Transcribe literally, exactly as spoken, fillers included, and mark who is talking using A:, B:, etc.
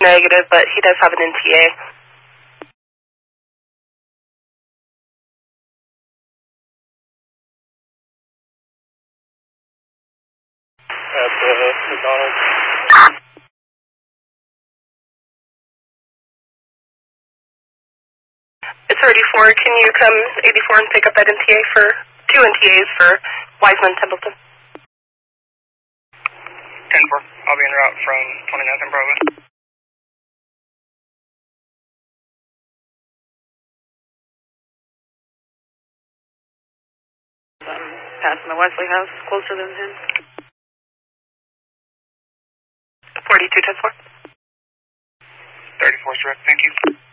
A: Negative, but he does have an N T A.
B: At uh, McDonald's.
A: It's thirty-four. Can you come eighty-four and pick up that N T A for two N T As for Wiseman Templeton?
B: ten four. I'll be en route from twenty-ninth and Broadway.
C: Um, passing the Wesley house, closer than him.
A: forty-two ten four.
B: thirty-four, direct. Thank you.